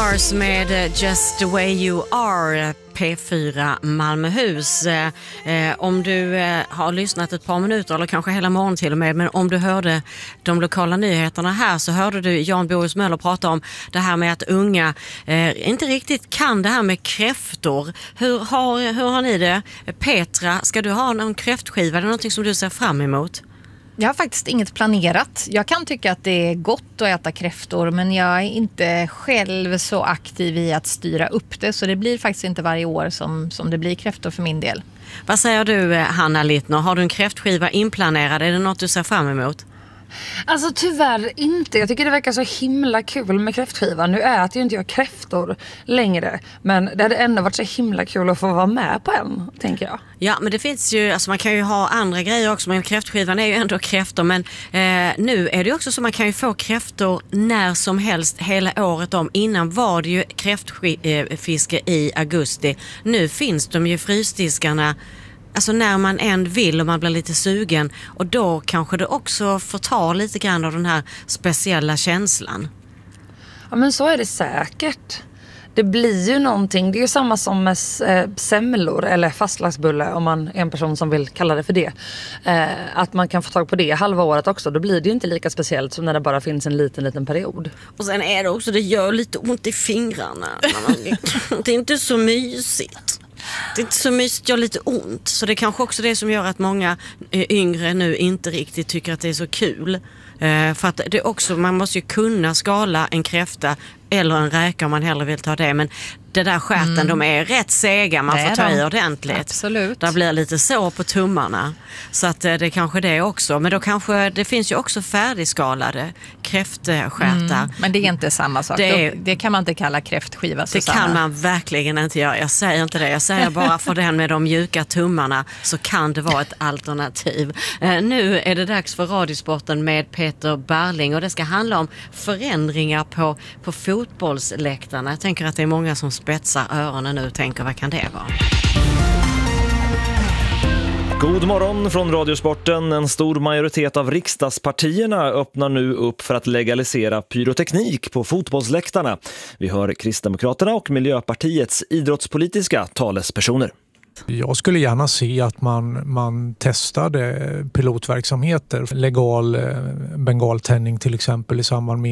Stars med Just the way you are, P4 Malmöhus. Om du har lyssnat ett par minuter eller kanske hela morgon till och med, men om du hörde de lokala nyheterna här så hörde du Jan Boris Möller prata om det här med att unga inte riktigt kan det här med kräftor. Hur har ni det? Petra, ska du ha någon kräftskiva? Är det någonting som du ser fram emot? Jag har faktiskt inget planerat. Jag kan tycka att det är gott att äta kräftor, men jag är inte själv så aktiv i att styra upp det. Så det blir faktiskt inte varje år som det blir kräftor för min del. Vad säger du, Hanna Littner? Har du en kräftskiva inplanerad? Är det något du ser fram emot? Alltså tyvärr inte. Jag tycker det verkar så himla kul med kräftskiva. Nu äter ju inte jag kräftor längre, men det hade ändå varit så himla kul att få vara med på en, tänker jag. Ja, men det finns ju, alltså man kan ju ha andra grejer också, men kräftskivan är ju ändå kräftor. Men nu är det också så man kan ju få kräftor när som helst hela året om. Innan var det ju kräftfiske i augusti. Nu finns de ju frysdiskarna. Alltså när man än vill och man blir lite sugen, och då kanske det också får ta lite grann av den här speciella känslan. Ja, men så är det säkert. Det blir ju någonting, det är ju samma som med semlor eller fastlagsbulle, om man är en person som vill kalla det för det. Att man kan få tag på det halva året också, då blir det ju inte lika speciellt som när det bara finns en liten period. Och sen är det också, det gör lite ont i fingrarna. Det är inte så mysigt. Det är inte så mysigt, gör lite ont. Så det är kanske också det som gör att många yngre nu inte riktigt tycker att det är så kul. För att det är också, man måste ju kunna skala en kräfta eller en räka om man hellre vill ta det. Men det där skärten, de är rätt sega. Man får ta i ordentligt. Absolut. Det blir lite så på tummarna. Så att det är kanske det också. Men då kanske, det finns ju också färdigskalade kräftskärtar. Men det är inte samma sak. Det kan man inte kalla kräftskiva. Det kan man verkligen inte göra. Jag säger inte det. Jag säger bara för den med de mjuka tummarna så kan det vara ett alternativ. Nu är det dags för Radiosporten med Peter Barling. Och det ska handla om förändringar på fotbollsläktarna. Jag tänker att det är många som spetsar öronen nu och tänker, vad kan det vara? God morgon från Radiosporten. En stor majoritet av riksdagspartierna öppnar nu upp för att legalisera pyroteknik på fotbollsläktarna. Vi hör Kristdemokraterna och Miljöpartiets idrottspolitiska talespersoner. Jag skulle gärna se att man testade pilotverksamheter, legal bengaltändning till exempel i samband med